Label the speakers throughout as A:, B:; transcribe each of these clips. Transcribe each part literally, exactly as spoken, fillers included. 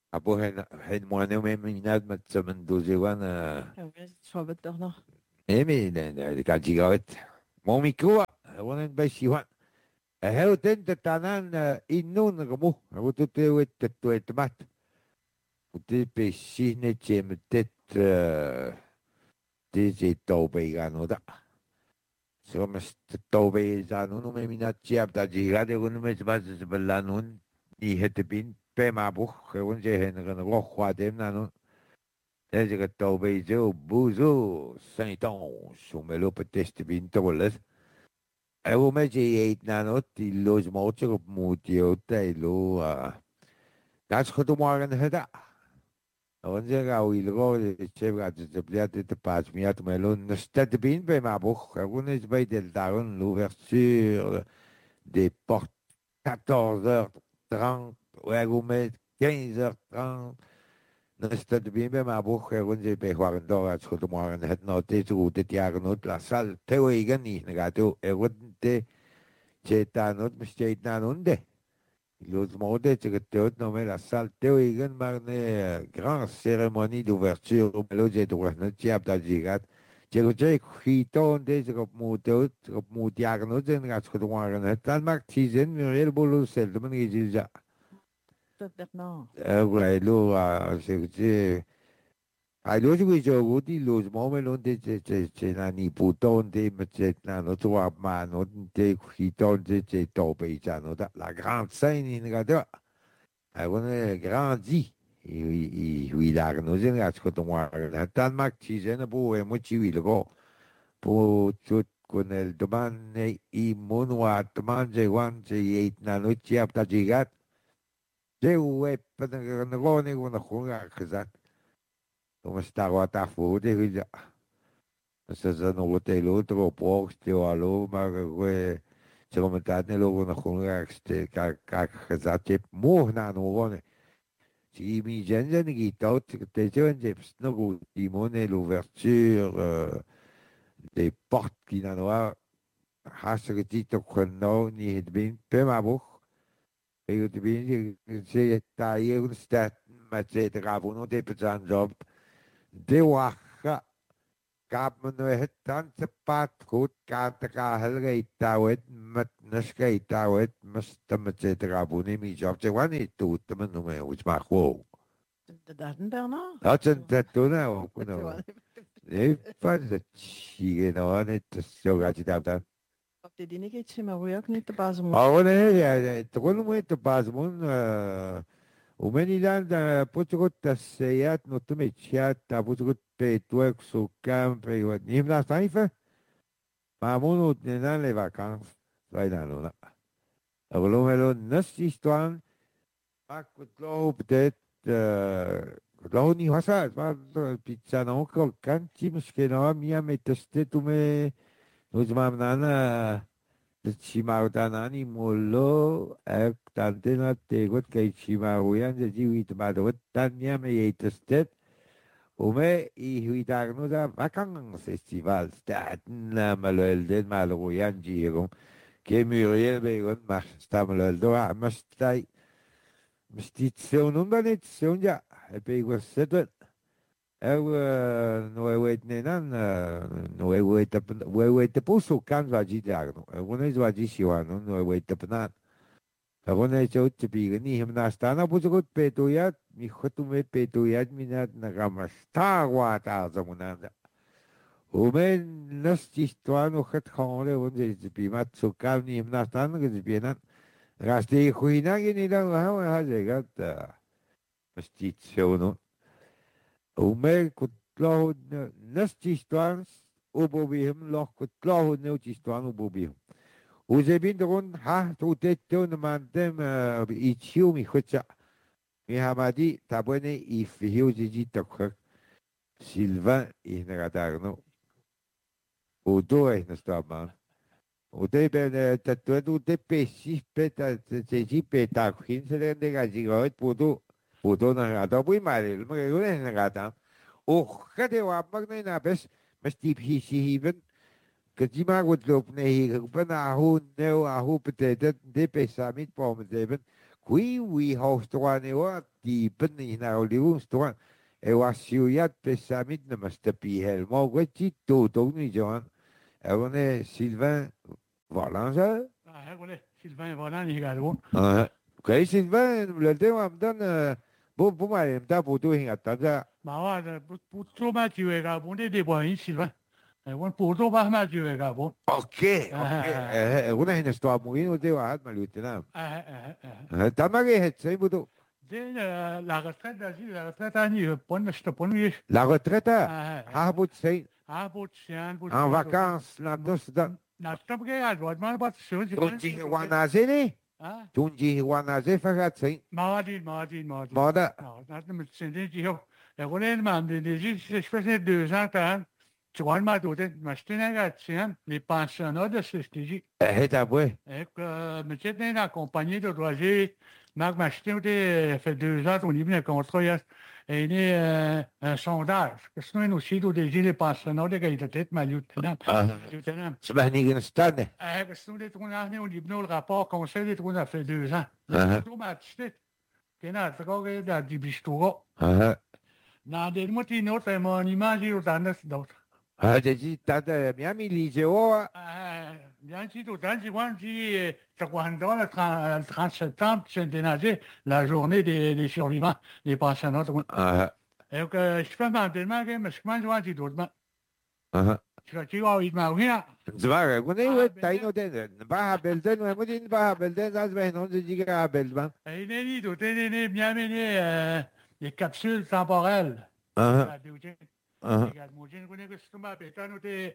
A: Abo hen hen moane me minad mat saman dozewan
B: Schwabet doch noch.
A: emi de kajigaret. Mon micro, wonen bay siwan. A heu ten te tanan innun gamu. Abo tu te wet te tuet mat. Uti pe sine chem tet te je tobe gano da. So mas tobe zanu no me minat chiap da jigade gun me bas belanun i het bin pe ma bu. Gewon je hen gan ro khwa dem nanu. Deze que talvez eu buzo então sumelo para teste vinto bolas. Eu me je na not i los mocho mutio te lo a das que tu morgen heda. Onde ga o ilgo de chega de pliate te pas mi at melo no stade bin be ma boch. On est bei del daron l'ouverture des portes quatorze heures trente ouais vous met quinze heures trente. Nesta de bimbe ma buche unze be waren do als gut morgen het no te zu de jagen not la sal te wegen ni negato e wonte cheta not misteit na unde los mode te te no me la sal te wegen marne grand cérémonie d'ouverture au meloje de no tiap da jigat je go je khiton de je go mu te go mu jagen not en gas gut morgen het dan maakt tizen mir bolo sel de man gija
B: Bernard.
A: e lo a se ai lo ju jo go di lo mo me lo de che che che na ni pu ton de me che na no to a ma no de qui ton de che to pe ja no da la grande scène in ga da ai on est grandi i i i la no je ga sco to ma la tan ma ci je na bu e mo ci wi lo go po tut con el domani i mono a domani wan che i na no ci ap ta jigat je u e pa na go ne go na ho ga khazat come sta guata fuori quindi se sono volte l'altro posto allo ma que se come tanto lo con con ste ca ca casate mo na no one si mi gente che tot te gente no go di mone l'ouverture euh, des portes qui n'en a has che tito con no ni het bin pe ma buch e het bin se ta io sta ma se tra uno de pesan job de wacha gab man nur het dan te pat goed gaat te ga helge itawet met neske itawet must met se te ga buni mi job te wani tu te men no me which ma wo
B: De daden Bernard.
A: dat zijn te doen nou kuno ne pas de chige no ne te so ga ti dan
B: Op de dingen geht sie maar ook niet te bazen moet.
A: oh ne ja te kon mo te pas mon ومن لان بوتغوت السيات نوتوميتشيات بوتغوت بيتوك سو كام بيوت نيمنا صيفة معمولو تنان لي فاكانس فايدانو لا أقولو ملو نفس إستوان ما كتلو بديت كتلو ني وسات ما بيتزا نوكو كانتي مشكلة ميا متستيتو مي نوزمام نانا Chimarutanani molo ek tantena tegot kay chimaruyan de jiwit madot tanya me yetestet ume i huitagno da vakang festival statna malol den maluyan jirum ke Muriel begon mas stamlol do mastai mistit seunun banit seunja e pego setot eu no eu et nenan no eu et eu et puso kan va ji diagno eu ne va ji siwan no eu et pnan eu ne jo te bi ni him na stana puso gut petuya mi khotu me petuya mi na na gama sta wa ta zamunanda o men nas ti stwano khat khale on je bi mat so kan ni him na stana ge bi na rasti khuina ge ni da ha ha je gat stit no وما كنت له نستيستوان وبوبيهم له كنت له نوتيستوان وبوبيهم وزبين درون ها توتيتون ماندم بإيتشيو ميخوتشا ميهامادي تابوني إفهيو جيجي تكخر سيلفان إهنغادارنو ودو إهنستوان ودي بين تتودو دي بيسيس بيتا تجي بيتا خين سلين دي غازي غوت بودو بودو نغادا بوي ماري المغيرون إهنغادا وخده وابغنا نابس مستيب هيسي هيفن كجيما قلت له بنهي بنا هو نو هو بتدت دي بيساميت بوم زيبن kui wi haustuan e wa di penni na o liu stuan e wa siuyat pe samit na mastapi hel mo gweti to to ni joan e one Sylvain Volange
C: Ah, voilà, Sylvain Volant, il regarde.
A: ah kai Sylvain le te wa dan bo bo mai ta bo to hinga ta ja
C: Bah, ouais, pour pour tout ma tu es là, bon, des bois, Sylvain. Et on pour tout ma tu es là, bon.
A: okay okay e one hina sto mo ino te wa hat ma lieutenant
C: Ah, ah, ah.
A: tamage het sai bo
C: Dès la retraite, la retraite, il bonne, je te bonne,
A: la retraite
C: ah,
A: ha bo sai
C: ah, bon, tiens, bon.
A: en vacances la dos da
C: Na, stop, regarde, what, man, pas sûr, je
A: tunji wanaze ni
C: Ah,
A: tunji wanaze fagat sai
C: Martin, Martin, Martin.
A: moda
C: Non, non, mais c'est des gens. Et on est demandé, des gens, je faisais deux ans, quand tu vois, ma doute, ma sténégation, les pensionnats de ce stage.
A: het abwe
C: Et que, mais j'étais une accompagné de droitier, Marc Machetin, fait deux ans, on y vient contrat, et il y a un sondage. Parce que nous aussi, nous déjà les pensionnats de qualité, ma lieutenant. Lieutenant.
A: sabah ni stane
C: Eh, parce que nous, les trous d'argent, on y vient le rapport conseil des trous d'argent, fait deux ans.
A: Ah.
C: Tout m'a acheté. Qu'il y a, c'est quand il y a du bistoura.
A: ah
C: Na des motinos e monument giro tandas dot.
A: ah ji tata miami li je wa
C: Bien si tout temps, si on dit quando le trente septembre, c'est dénagé la journée des, des survivants, des pensionnats.
A: ah
C: Et que je fais maintenant que mais je mange du d'autres.
A: ah
C: Je dis oh il m'a rien.
A: zwaar gune we taino den ba belden we modin ba belden az ben on ji ga belban
C: Et il est dit tout est bien mené les capsules temporelles.
A: ah ah
C: Regarde, moi, je connais que c'est ma pétane,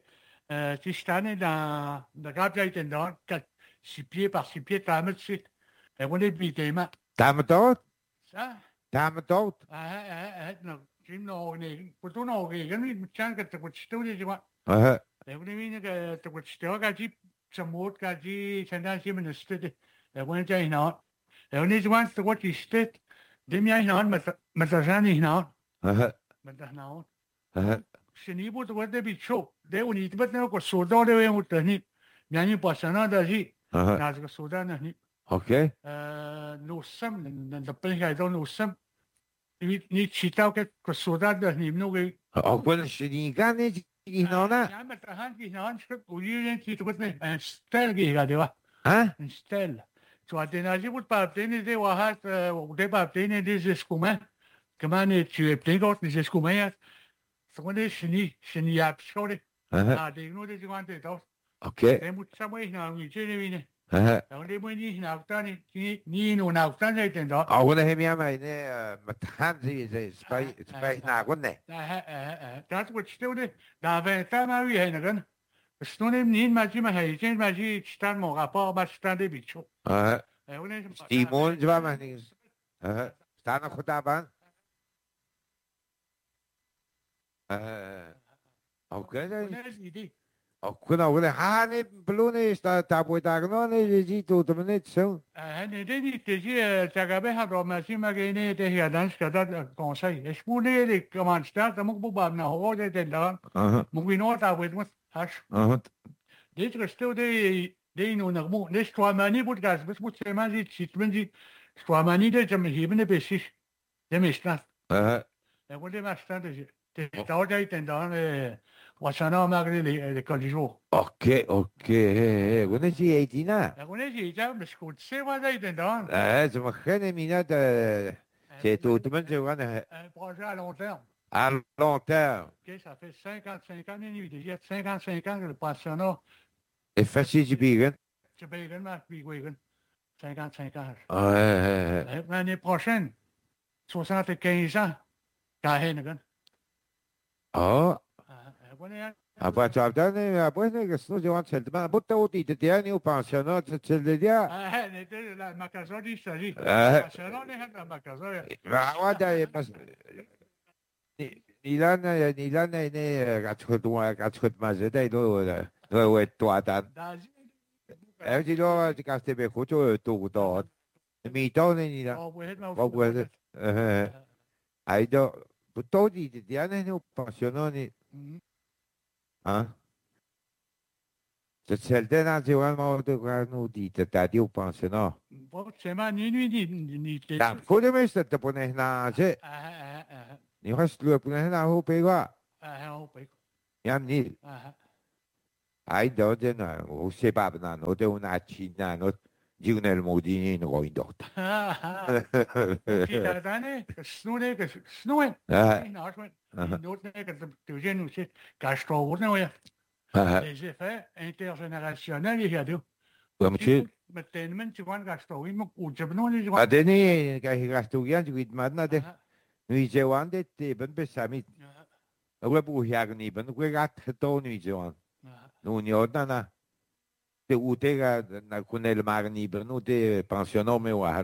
C: si je t'en ai dans le grand pied dans six pieds par six pieds, t'as mis dessus. Et on est bité, mais
A: tam tot
C: ça,
A: tam tot
C: ah, ah, ah, non, j'ai une ornée, pour ton ornée, il me tient que tu peux te jeter, tu vois.
A: ah
C: Et on est venu que tu peux te jeter, quand tu te montres, quand tu t'en as dit, mais ne sais et on est une heure. Et on est joué, tu vois, tu jettes, des miens, une heure, mais t'as jamais une heure,
A: ah
C: mais t'as une heure.
A: ah
C: Sini bu tu de bicho de uni tu bet ne ko soda de we mutani yani pasana da ji
A: ah
C: na ko soda na ni
A: okay
C: eh no sam de penga do no sam ni ni chita ke ko soda da ni no ge
A: oh wel shini gane ji no na
C: ya me trahan ki na an ko uri ki tu bet ne un stel ge ga de wa
A: ah
C: un stel tu as dénagé pour pas obtenir des wahat ou des pas obtenir des escoumins comment tu es plein des escoumins Sebenarnya sini sini ya psikologi.
A: ah
C: Nah, di nuo di jual tu tahu.
A: okay
C: Saya mut sama ini nak ni ciri ini.
A: ah
C: Yang dia pun ni nak tahu ni ni ni nu nak tahu saya tahu.
A: ah wala he miami ne matan ji je spai spai na gunne
C: Nah, eh eh eh. Dat wordt stil de. Daar ben ik maar weer heen gaan. Stond hem niet maar je maar hij zijn maar je staat mon rapport maar staat de bicho.
A: ah
C: Eh, wanneer
A: Timon jwa ma ni ah sta na khuda ban ah okay
C: Wanneer is die idee?
A: oh kuna wala ha ne blune sta ta po ta no ne ji to to ne so
C: Eh, nee, dit niet. Dus je zeggen we gaan maar zien maar geen nee tegen dan staat dat conseil. Ik moet niet de command staat dan moet ik boven naar horen dat dan.
A: ah
C: Moet je nooit daar met hash.
A: ah
C: Dit is stil de de nu nog moet. Dit twee manier moet gas. Dus moet je maar ziet ziet men ziet. Twee manier dat je me hebben de precies. De meeste.
A: ah
C: En wat de maar staat is. Het staat uit en dan eh wat zijn nou maar de de condition.
A: okay okay wala ji eitina
C: En wanneer je het met goed ze wat uit en dan.
A: ah je ma khane mina de c'est tout le monde je vois
C: Un projet à long terme.
A: à long terme
C: Ok, ça fait cinquante-cinq ans, il y a cinquante-cinq ans que le pensionnat,
A: et facile ji bigen
C: je paye le match, puis oui, cinquante-cinq ans.
A: ah
C: Et l'année prochaine, soixante-quinze ans, quand Hennigan.
A: oh
C: Wanneer
A: apa chabda ne apa ne que sno je want selma botta oti te ya ni pensionnat se le dia
C: Ah, était la Macazor dit ça dit.
A: Ah.
C: Pensionnat, il y a la Macazor.
A: ah wada e mas Nilana Nilana ne gatchot wa gatchot mazeda do do we to atan e ji do ji kaste be khucho to do mi to ne ni la
C: Oh, we had no.
A: wa wa eh ai do to di di ya ne pensionnat ni ah Tu sais, le dans le monde de quoi nous dit, tu as dit au pensionnat.
C: Bon, c'est ma ni nuit ni ni ni.
A: Dans le coup de mes, c'était pour les nager.
C: Ah ah ah
A: Ni reste le pour les nager au pays.
C: ah ah on peut.
A: Yam ni.
C: Ah
A: Ai do de na, o se pa na no de una china no diunel modini no goindo.
C: ah ah. Qui t'a donné que snoué que snoué.
A: Ah.
C: Non, je une autre que tu viens aussi cache toi ou non.
A: Ah.
C: Les effets intergénérationnels, il y a deux.
A: Comme tu.
C: Mais tellement tu vois cache toi, il me ou je non les
A: A deni ka higastugian tu git madna de. Nui jewan de te ben besamit. We bu hiagni ben we gat to nui jewan. Nu ni odna na. Te utega na kunel marni ben nu te pensiono me wa.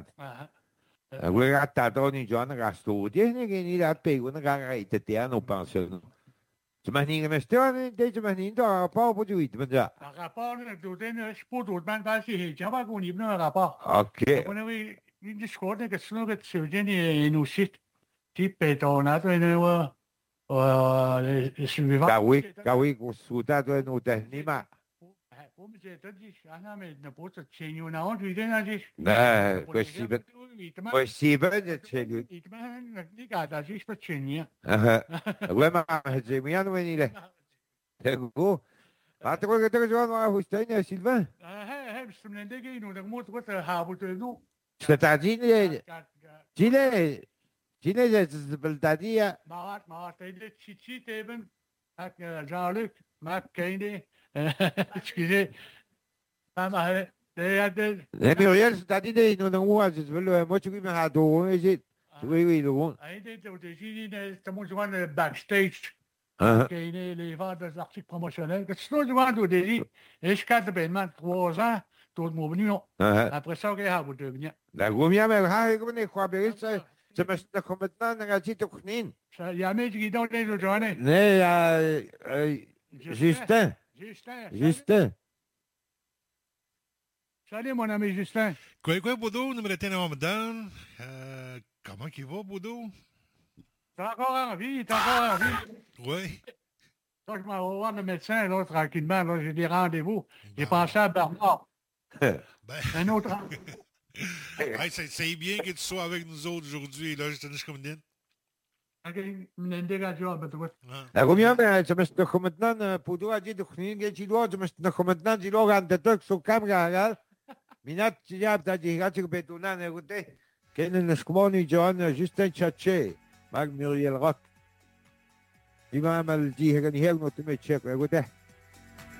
A: We gat to nui jewan gastu. De ni ni la pe una ga ite te ano pensiono. Tu m'as dit que je t'ai dit que je m'ai dit que rapport pour du huit, déjà.
C: Un rapport, tu donnes, je peux tout le monde si j'ai pas qu'on y a un rapport.
A: Ok.
C: On a eu une discorde que sinon que tu viens et nous cite, type et on a donné les suivants.
A: Car oui, car oui, qu'on souda doit nous tenir.
C: Pour me dire, tu dis, ah non, mais ne pas te tenir une honte, tu dis, non, dis.
A: Non, possible. Possible de tenir.
C: Il te m'a dit, ah, t'as juste pas tenir.
A: Ouais, ma, j'ai bien venir là. C'est beau. Ah, tu vois que tu vois, moi, Hussein, Sylvain.
C: Ah, hey, hey, je me dis que nous, nous, tu vois, tu as un peu de nous.
A: C'est-à-dire, dis-le, dis-le, c'est-à-dire.
C: Marat, Marat, t'as dit, Chichi, Teben, avec Jean-Luc, Marc Kennedy, excusez, Maman,
A: Mais Muriel, c'est-à-dire, nous, nous, moi, je veux, moi, tu veux me faire dos, oui, oui, le bon.
C: Ah, il était au début, c'était mon joueur de backstage. Kennedy, les ventes des articles promotionnels, que tu dois jouer au début, et je cadre de trois ans, tout le monde venu, après ça, il y a un peu de venir.
A: La goumia, mais là, il y a quoi, mais ça, je me suis comme maintenant, on a dit, tu connais.
C: Il y a mes qui donnent les journées.
A: Mais, Justin.
C: Justin.
A: Justin.
C: Salut, mon ami Justin.
D: Quoi, quoi, Boudou, nous me retenons en dedans. Comment il va, Boudou?
C: T'as encore en vie, t'as encore en vie.
D: Oui.
C: Là, je m'en vais voir le médecin, là, tranquillement, là, j'ai des rendez-vous. J'ai pensé à Bernard.
D: Ben...
C: Un autre.
D: Hey, c'est bien que tu sois avec nous autres aujourd'hui, là, je te dis comme dit.
C: Ok, m'en radio, ben, tu vois.
A: La goumia, mais je me suis comme maintenant, pour toi, dit, tu connais, tu dois, je me suis comme maintenant, tu dois, quand tu es sur caméra, là. Minat, tu as dit, tu peux te donner, écoutez, qu'il ne se commande, John, Justin Tchatché. Mag Muriel Rock. Die man mal die hier in heel nog te met checken. Goed hè.